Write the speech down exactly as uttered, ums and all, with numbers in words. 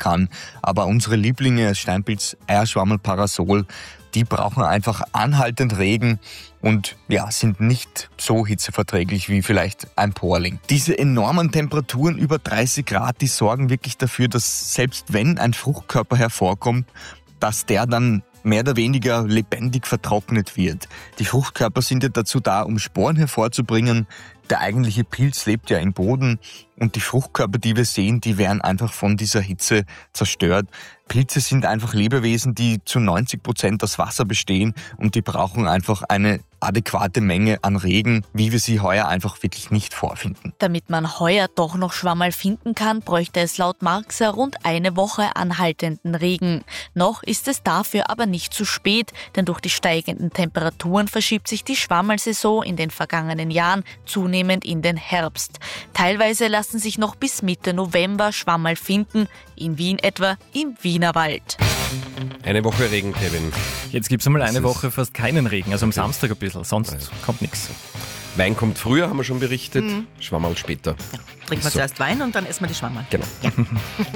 kann. Aber unsere Lieblinge, Steinpilz, Eierschwammerl, Parasol, die brauchen einfach anhaltend Regen und ja, sind nicht so hitzeverträglich wie vielleicht ein Porling. Diese enormen Temperaturen über dreißig Grad, die sorgen wirklich dafür, dass selbst wenn ein Fruchtkörper hervorkommt, dass der dann mehr oder weniger lebendig vertrocknet wird. Die Fruchtkörper sind ja dazu da, um Sporen hervorzubringen. Der eigentliche Pilz lebt ja im Boden und die Fruchtkörper, die wir sehen, die werden einfach von dieser Hitze zerstört. Pilze sind einfach Lebewesen, die zu neunzig Prozent aus Wasser bestehen und die brauchen einfach eine adäquate Menge an Regen, wie wir sie heuer einfach wirklich nicht vorfinden. Damit man heuer doch noch Schwammerl finden kann, bräuchte es laut Marxer rund eine Woche anhaltenden Regen. Noch ist es dafür aber nicht zu spät, denn durch die steigenden Temperaturen verschiebt sich die Schwammerlsaison in den vergangenen Jahren zunehmend in den Herbst. Teilweise lassen sich noch bis Mitte November Schwammerl finden, in Wien etwa im Wienerwald. Eine Woche Regen, Kevin. Jetzt gibt es einmal eine Das ist- Woche fast keinen Regen, also am Samstag ein bisschen, sonst kommt nichts. Wein kommt früher, haben wir schon berichtet. Schwammerl später. Trinken wir So. zuerst Wein und dann essen wir die Schwammerl. Genau.